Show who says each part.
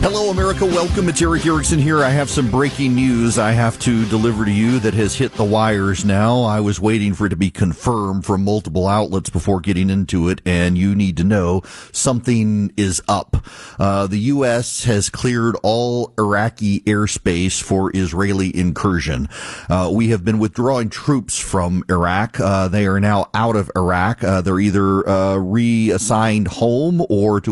Speaker 1: Hello, America. Welcome. It's Eric Erickson here. I have some breaking news I have to deliver to you that has hit the wires now. I was waiting for it to be confirmed from multiple outlets before getting into it, and you need to know something is up. The U.S. has cleared all Iraqi airspace for Israeli incursion. We have been withdrawing troops from Iraq. They are now out of Iraq. They're either reassigned home or to